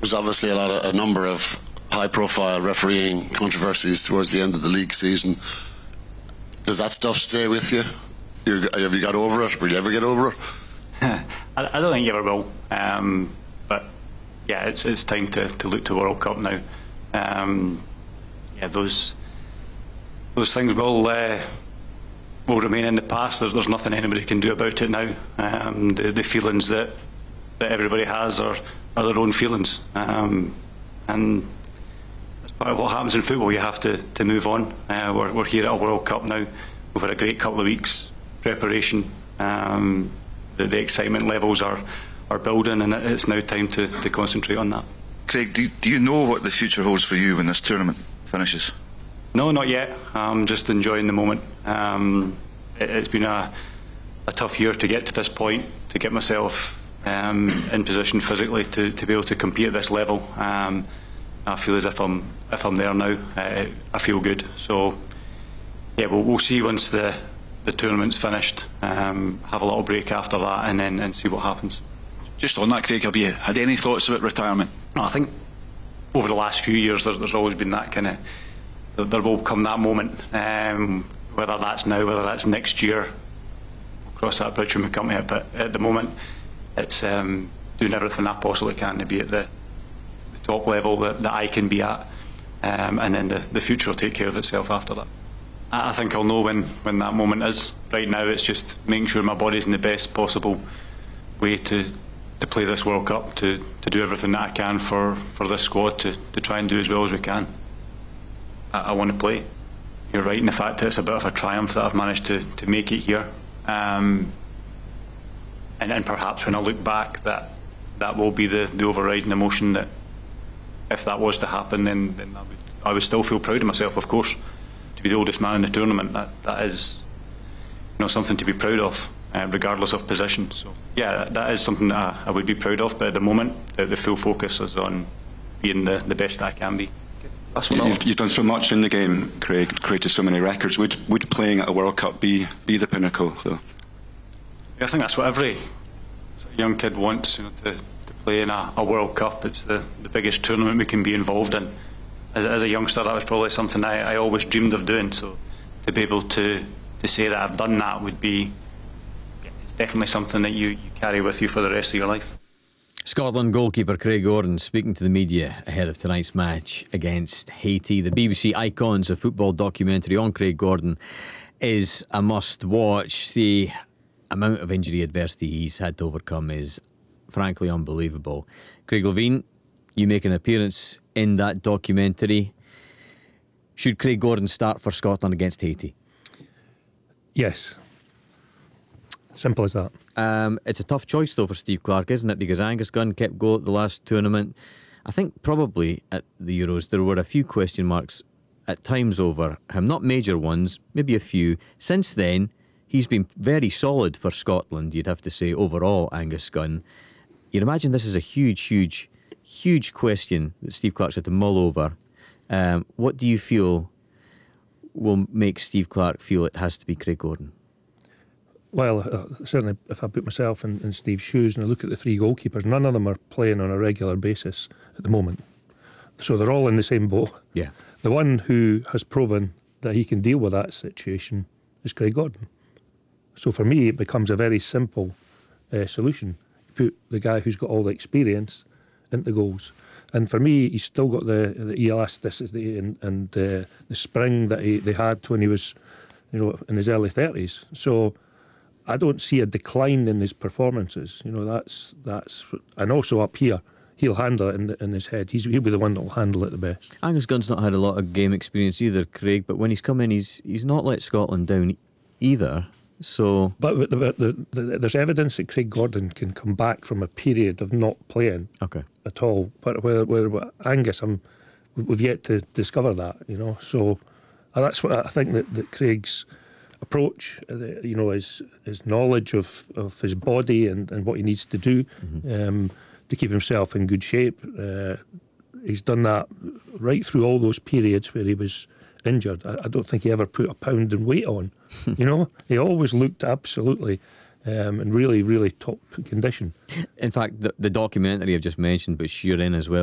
There's obviously a number of high-profile refereeing controversies towards the end of the league season. Does that stuff stay with you? Have you got over it? Will you ever get over it? I don't think you ever will. But yeah, it's time to look to World Cup now. Yeah, those things will remain in the past. There's nothing anybody can do about it now. The feelings that everybody has are their own feelings, and as part of what happens in football, you have to move on. We're here at a World Cup now. We've had a great couple of weeks preparation. The excitement levels are building, and it's now time to concentrate on that. Craig, do you know what the future holds for you when this tournament finishes? No, not yet. I'm just enjoying the moment. It's been a tough year to get to this point, to get myself in position physically to be able to compete at this level. I feel as if I'm there now. I feel good. So yeah, we'll see once the tournament's finished. Have a little break after that, and then see what happens. Just on that, Craig, have you had any thoughts about retirement? No, I think over the last few years there's always been that kind of, there will come that moment, whether that's now, whether that's next year. We'll cross that bridge when we come to it, but at the moment it's doing everything I possibly can to be at the top level that I can be at, and then the future will take care of itself after that. I think I'll know when that moment is. Right now it's just making sure my body's in the best possible way to play this World Cup, to do everything that I can for this squad to try and do as well as we can. I want to play. You're right in the fact that it's a bit of a triumph that I've managed to make it here, and perhaps when I look back that will be the overriding emotion, that if that was to happen, then I would still feel proud of myself, of course. To be the oldest man in the tournament, that is, something to be proud of, regardless of position. So yeah, that is something that I would be proud of, but at the moment the full focus is on being the best I can be. You've done so much in the game, Craig, created so many records. Would playing at a World Cup be the pinnacle, though? Yeah, I think that's what every young kid wants, to play in a World Cup. It's the biggest tournament we can be involved in. As a youngster, that was probably something I always dreamed of doing. So to be able to say that I've done that would be, it's definitely something that you carry with you for the rest of your life. Scotland goalkeeper Craig Gordon speaking to the media ahead of tonight's match against Haiti. The BBC Icons of Football documentary on Craig Gordon is a must watch. The amount of injury adversity he's had to overcome is frankly unbelievable. Craig Levein, you make an appearance in that documentary. Should Craig Gordon start for Scotland against Haiti? Yes. Simple as that. It's a tough choice though for Steve Clarke, isn't it? Because Angus Gunn kept goal at the last tournament. I think probably at the Euros there were a few question marks at times over him. Not major ones, maybe a few. Since then, he's been very solid for Scotland, you'd have to say, overall, Angus Gunn. You'd imagine this is a huge question that Steve Clarke's had to mull over. What do you feel will make Steve Clarke feel it has to be Craig Gordon? Well, certainly if I put myself in Steve's shoes and I look at the three goalkeepers, none of them are playing on a regular basis at the moment. So they're all in the same boat. Yeah. The one who has proven that he can deal with that situation is Craig Gordon. So for me, it becomes a very simple solution. You put the guy who's got all the experience into goals. And for me, he's still got the elasticity and the spring that they had when he was, in his early 30s. So I don't see a decline in his performances. That's and also up here, he'll handle it in his head. He'll be the one that'll handle it the best. Angus Gunn's not had a lot of game experience either, Craig, but when he's come in, he's not let Scotland down either. So, but there's evidence that Craig Gordon can come back from a period of not playing at all. But where Angus, we've yet to discover that. So that's what I think that Craig's approach, his knowledge of his body and what he needs to do to keep himself in good shape. He's done that right through all those periods where he was injured. I don't think he ever put a pound in weight on. He always looked absolutely in really, really top condition. In fact, the documentary I've just mentioned, but you're in as well,